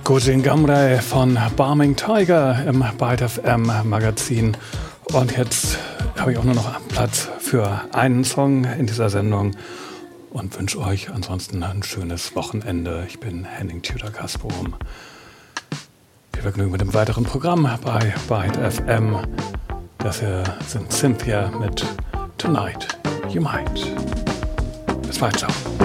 Gojin Gamre von Barming Tiger im Byte FM Magazin. Und jetzt habe ich auch nur noch Platz für einen Song in dieser Sendung und wünsche euch ansonsten ein schönes Wochenende. Ich bin Henning Tudor-Kasbohm. Viel Vergnügen mit dem weiteren Programm bei Byte FM. Das hier sind Cynthia mit Tonight You Might. Bis bald, ciao.